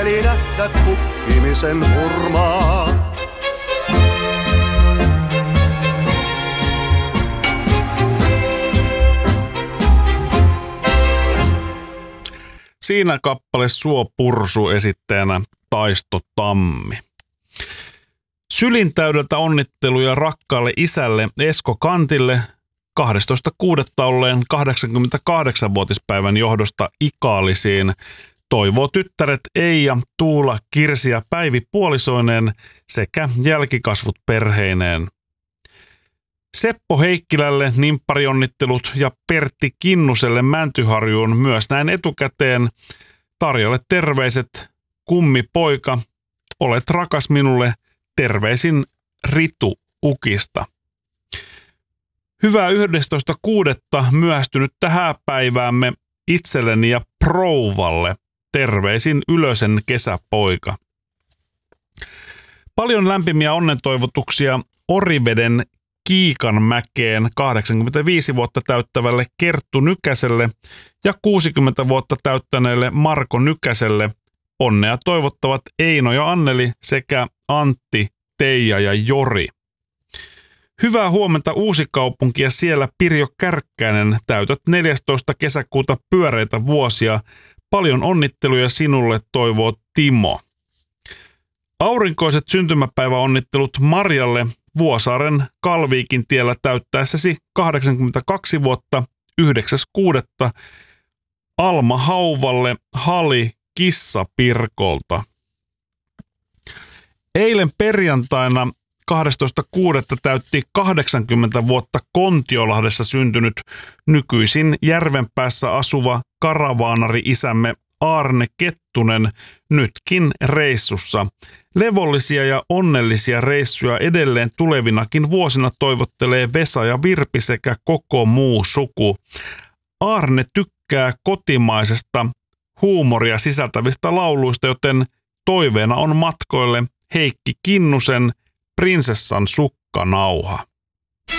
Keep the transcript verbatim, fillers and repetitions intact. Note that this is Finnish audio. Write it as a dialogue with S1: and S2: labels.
S1: mieli nähdä kukkimisen hurmaa.
S2: Siinä kappale Suo Pursu esittäjänä Taisto Tammi. Sylintäydeltä onnitteluja rakkaalle isälle Esko Kantille kahdestoista kuudetta olleen kahdeksankymmentäkahdeksanvuotispäivän johdosta Ikaalisiin. Toivoo tyttäret Eija, Tuula, Kirsi ja Päivi puolisoineen sekä jälkikasvut perheineen. Seppo Heikkilälle nimpparionnittelut ja Pertti Kinnuselle Mäntyharjuun myös näin etukäteen. Tarjalle terveiset, kummi poika, olet rakas minulle, terveisin Ritu Ukista. Hyvää yhdestoista kuudetta myöhästynyttä hääpäiväämme itselleni ja Prouvalle, terveisin Ylösen kesäpoika. Paljon lämpimiä onnentoivotuksia Oriveden Kiikanmäkeen kahdeksankymmentäviisi vuotta täyttävälle Kerttu Nykäselle ja kuusikymmentä vuotta täyttäneelle Marko Nykäselle. Onnea toivottavat Eino ja Anneli sekä Antti, Teija ja Jori. Hyvää huomenta Uusikaupunki ja siellä Pirjo Kärkkäinen, täytät neljästoista kesäkuuta pyöreitä vuosia. Paljon onnitteluja sinulle, toivoo Timo. Aurinkoiset syntymäpäiväonnittelut Marjalle Vuosaaren Kalviikin tiellä täyttäessäsi kahdeksankymmentäkaksi vuotta yhdeksäs kuudetta Alma Hauvalle Hali Kissapirkolta. Eilen perjantaina kahdestoista kuudetta täytti kahdeksankymmentä vuotta Kontiolahdessa syntynyt nykyisin Järvenpäässä asuva karavaanari-isämme Aarne Kettunen nytkin reissussa. Levollisia ja onnellisia reissuja edelleen tulevinakin vuosina toivottelee Vesa ja Virpi sekä koko muu suku. Aarne tykkää kotimaisesta huumoria sisältävistä lauluista, joten toiveena on matkoille Heikki Kinnusen Prinsessan sukkanauha.